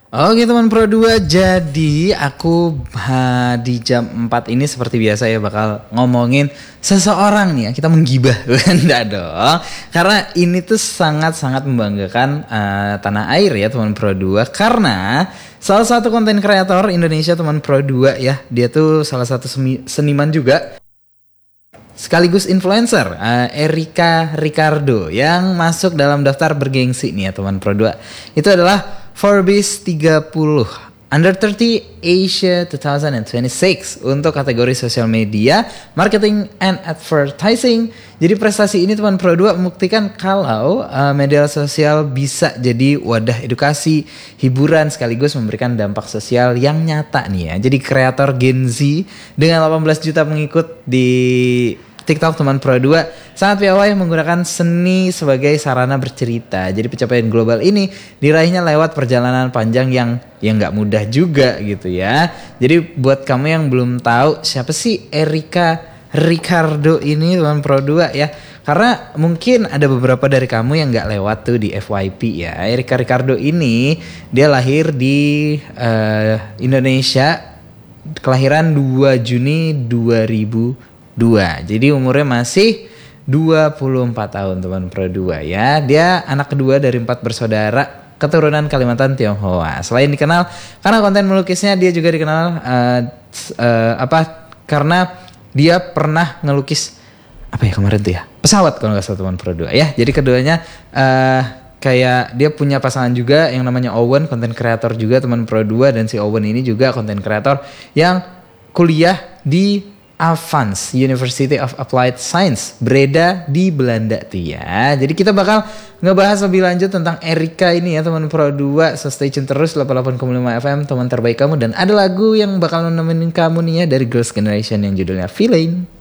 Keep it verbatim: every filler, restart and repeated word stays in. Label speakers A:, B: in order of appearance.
A: Oke teman Pro dua, jadi aku ha, di jam empat ini seperti biasa ya bakal ngomongin seseorang nih ya. Kita menggibah, enggak dong. Karena ini tuh sangat-sangat membanggakan uh, tanah air ya teman Pro dua. Karena salah satu konten kreator Indonesia teman Pro dua ya. Dia tuh salah satu semi, seniman juga sekaligus influencer, uh, Erika Ricardo yang masuk dalam daftar bergengsi nih ya teman Pro dua. Itu adalah Forbes tiga puluh Under tiga puluh Asia dua ribu dua puluh enam untuk kategori sosial media, marketing and advertising. Jadi prestasi ini teman Pro dua membuktikan kalau uh, media sosial bisa jadi wadah edukasi, hiburan sekaligus memberikan dampak sosial yang nyata nih ya. Jadi kreator Gen Z dengan delapan belas juta pengikut di TikTok teman Pro dua sangat piawai menggunakan seni sebagai sarana bercerita. Jadi pencapaian global ini diraihnya lewat perjalanan panjang yang yang nggak mudah juga gitu ya. Jadi buat kamu yang belum tahu siapa sih Erika Ricardo ini teman Pro dua ya. Karena mungkin ada beberapa dari kamu yang nggak lewat tuh di F Y P ya. Erika Ricardo ini dia lahir di uh, Indonesia, kelahiran dua Juni dua ribu dua. Jadi umurnya masih dua puluh empat tahun teman Pro dua ya. Dia anak kedua dari empat bersaudara keturunan Kalimantan Tionghoa. Selain dikenal karena konten melukisnya, dia juga dikenal uh, uh, apa karena dia pernah ngelukis apa ya kemarin tuh ya, pesawat kalau nggak salah teman Pro dua ya. Jadi keduanya uh, kayak dia punya pasangan juga yang namanya Owen, konten kreator juga teman Pro dua, dan si Owen ini juga konten kreator yang kuliah di Avans University of Applied Science Breda di Belanda tuh ya. Jadi kita bakal ngebahas lebih lanjut tentang Erika ini ya teman Pro dua. So stay tune terus delapan puluh delapan koma lima F M, teman terbaik kamu. Dan ada lagu yang bakal nemenin kamu nih ya dari Girls' Generation yang judulnya Feeling.